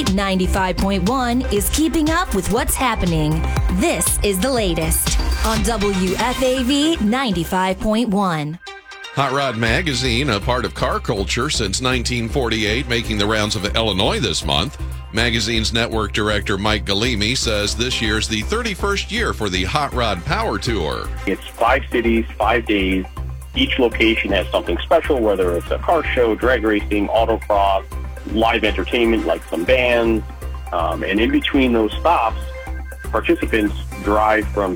95.1 is keeping up with what's happening. This is the latest on WFAV 95.1. Hot Rod Magazine, a part of car culture since 1948, making the rounds of Illinois this month. Magazine's network director Mike Galimi says this year's the 31st year for the Hot Rod Power Tour. It's 5 cities, 5 days. Each location has something special, whether it's a car show, drag racing, autocross, live entertainment like some bands. And in between those stops, participants drive from